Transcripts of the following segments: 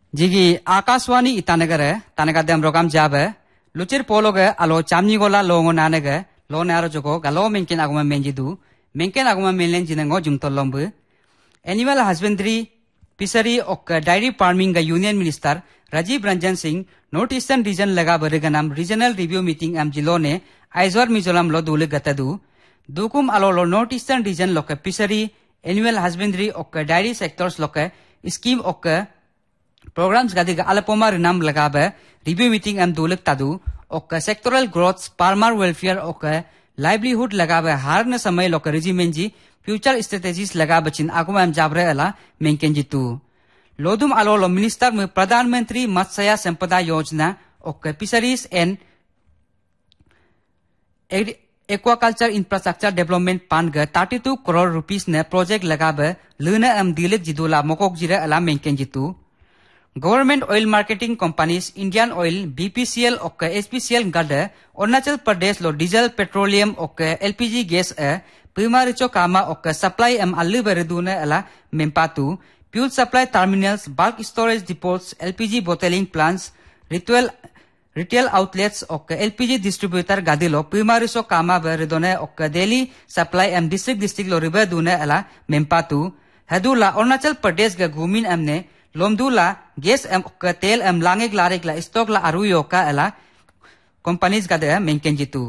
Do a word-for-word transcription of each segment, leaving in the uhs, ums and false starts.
जिगी आकाशवाणी इतानगर है तानगा दम रोगाम जाब है लुचिर पोलोगे अलो चामनी गोला लोगो नानेगे लो नारो जोको गलो मेंकेन आगुमा मेंजिदु मेंकेन आगुमा मेंलेन जिनेंगो जुमतोलंबु animal husbandry fishery okay diary farming का union minister Rajiv Ranjan Singh north eastern region लगा बरेगनाम रीजनल रिव्यू मीटिंग एम जिलो ने आइजवर मिजोरम लो दुले गतदु दुकुम अलो लो नॉर्थ ईस्टर्न रीजन लोके fishery animal husbandry okay diary sectors लोके scheme okay programs gadiga alapoma rinam lagabe review meeting am dulek tadu ok sectoral growth farmer welfare ok livelihood lagabe harne samay lok regimenji future strategies lagabe chin aguma am jabre ala menkenjitu lodum alolo minister me pradhan mantri matsya sampada yojana ok fisheries and aquaculture infrastructure development fund ga thirty-two crore rupees ne project lagabe luna am dilek jidula mokok jira ala menkenjitu Government oil marketing companies Indian Oil, B P C L और S P C L गड्ढे अरुणाचल प्रदेश लो diesel petroleum और L P G gas है पिमारिचो कामा और supply M अल्लू बरेदूने अला मेंपातु fuel supply terminals bulk storage डिपोट्स L P G bottling plants retail retail outlets और L P G distributor गादिलो पिमारिचो कामा बरेदूने और Delhi supply M district district लो रिबेदूने अला मेंपातु हेदुला अरुणाचल प्रदेश के घूमिन एमने लोमदुला gas M तेल M लांगेक लारेक ला stock ला अरुयो का एला कंपनीज का दे मेंकेंजितु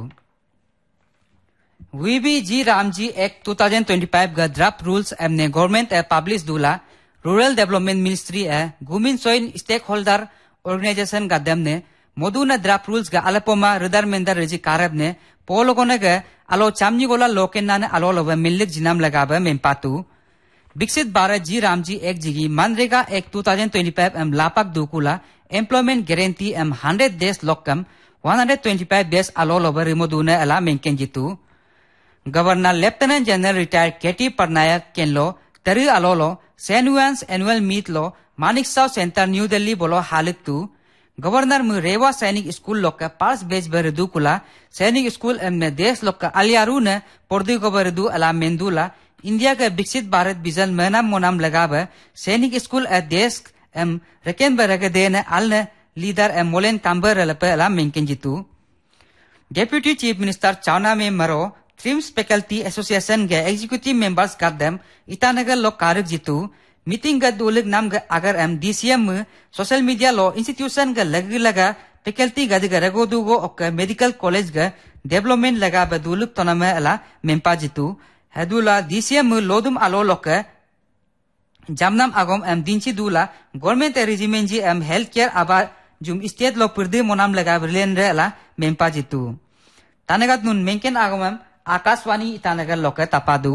वीबी जी रामजी एक्ट twenty twenty-five का ड्राफ्ट रूल्स एम ने गवर्नमेंट ए पब्लिश दुला रूरल डेवलपमेंट मिनिस्ट्री ए Gumin Soin stake holder organisation का दम ने मोदुना ड्राफ्ट रूल्स का अलेपोमा रिदर मेंदर रेजी कारब ने पोलोगोने के अलो चामनी गोला लोकेना ने अलो लोबे मिलिक जिनाम लगाबे मेंपातु विकसित भारत जी रामजी एक जिगी मनरेगा एक twenty twenty-five M लापक दुकुला employment guarantee M one hundred days लोकम one hundred twenty-five डेज अलो लोबर रिमोदुने अला मेंकेंजितु गवर्नर लेफ्टिनेंट जनरल रिटायर्ड केटी पटनायक केनलो तरी अलोलो सेनुअन्स एनुअल मीट लो मानिक साउ सेंटर न्यू दिल्ली बोलो हालितु गवर्नर मु रेवा सैनिक स्कूल लोक पास बेच बर दुकुला सैनिक स्कूल एम ने देश लोक अलियारू ने पोर्दी गोबर दु अला मेंदुला इंडिया के विकसित भारत विजन मेनाम मोनाम लगावे सैनिक स्कूल ए देश एम रेकेन बरगे देने अलने लीडर एम मोलेन कांबर लपे अला मेंकेंजितु डेप्यूटी चीफ मिनिस्टर चावना में मरो ट्रिम्स फैकल्टी एसोसिएशन के एग्जीक्यूटिव मेंबर्स गदम ईटानगर लो कारक जितु मीटिंग गद उलिक नाम ग अगर एम डीसीएम सोशल मीडिया लो इंस्टीट्यूशन ग लग लगा फैकल्टी गद ग रगो दुगो ओक मेडिकल कॉलेज ग डेवलपमेंट लगा बदुलुक तनमे अला मेंपा जितु हेदुला डीसीएम लोदुम अलो लोके जामनाम आगम एम दिनची दुला government regiment G M health care आबा जुम स्टेट लो पुरदे मोनाम लगा बरलेन रे अला मेंपा जितु तानगत नुन मेंकेन आगम एम आकाशवाणी इतानगर लोके तपादु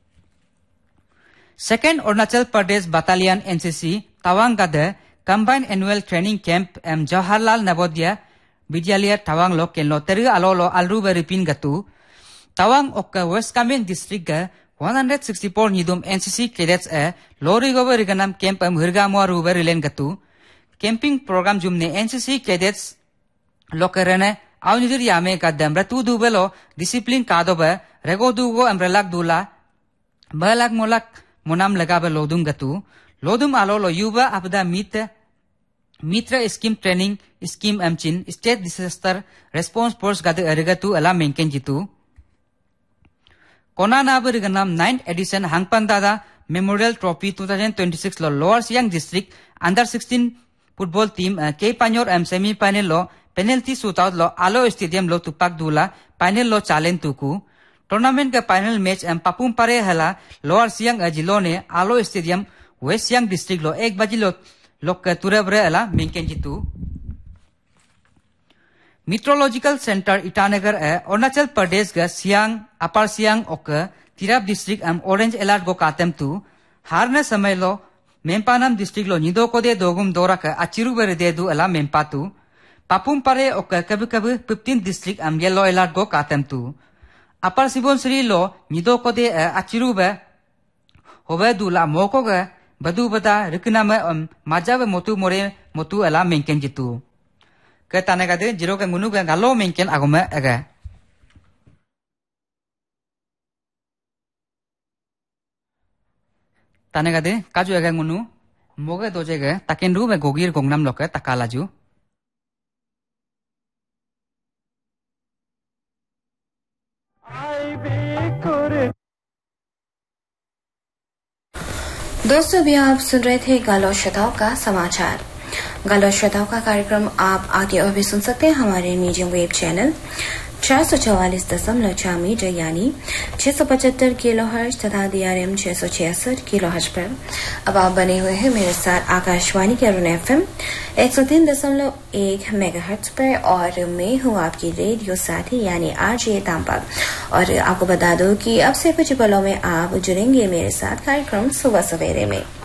second Arunachal Pradesh battalion NCC Tawang गदे combined annual training camp M Jawaharlal Navodaya Vidyalaya Tawang लो केलो तेरु अलो लो अलरु बरिपिन गतु Tawang okay waste Kameng district का one hundred sixty-four निदुम NCC cadets ए लोरी गोबर रिगनाम कैंप एम हिरगा मोर उबर रिलेन गतु कैंपिंग प्रोग्राम जुमने एनसीसी कैडेट्स लोकरने आवनिदिर यामे का दमरतु दुबेलो डिसिप्लिन कादोबे रेगो दुगो एमरलाक दुला बलाक मोलाक मोनाम लगाबे लोदुम गतु लोदुम आलो लो युवा आपदा मित मित्र scheme training scheme एमचिन state disaster response force गदे अरगतु अला मेंकेंजितु कोना नाबर गनाम ninth एडिशन हांगपन दादा मेमोरियल ट्रॉफी twenty twenty-six लो lower Siang district under sixteen football team के पान्योर एम सेमी फाइनल लो पेनल्टी शूटआउट लो आलो स्टेडियम लो तुपाक दुला फाइनल लो चैलेंज तुकु टूर्नामेंट का फाइनल मैच एम पापुम परे हला lower Siang जिलो ने आलो स्टेडियम वेस्ट सियांग डिस्ट्रिक्ट लो एक बजी लो लोक तुरेबरे अला मेंकेंजितु मीट्रोलॉजिकल सेंटर ईटानगर ए अरुणाचल प्रदेश के सियांग अपर Siang okay Tirap district M orange alert गो कातम तु हारने समय लो मेंपानम डिस्ट्रिक्ट लो निदो को दे दोगुम दोरा का अचिरु बर दे दु अला मेंपातु पापुम परे ओक कब कब fifteen district M yellow alert गो कातम तु अपर सिबोनसरी लो निदो को दे अचिरु बे होबे दुला मोको गे बदु बदा रिकना में माजाब मोतु मोरे मोतु अला मेंकेंजितु के ताने गदे जिरो के मुनु के गालो मेंकेन आगमे एगे ताने गदे काजु एगे मुनु मोगे दोजे गे ताकेंडू में गोगीर गोंगनाम लोके तकालाजू दोस्तों अभी आप सुन रहे थे गालो श्रोताओं का समाचार। गालो श्रोताओं का कार्यक्रम आप आगे और भी सुन सकते हैं हमारे मीडियम वेब चैनल चार सौ चौवालीस दशमलव चार मीटर यानी छह सौ पचहत्तर किलो हर्ज तथा डीआरएम छह सौ छियासठ किलो हर्ज पर। अब आप बने हुए हैं मेरे साथ आकाशवाणी के अरुण एफएम एक सौ तीन दशमलव एक मेगा हर्ज पर और मैं हूँ आपकी रेडियो साथी यानी आरजे तांपा। और आपको बता दो कि अब से कुछ पलों में आप जुड़ेंगे मेरे साथ कार्यक्रम सुबह सवेरे में।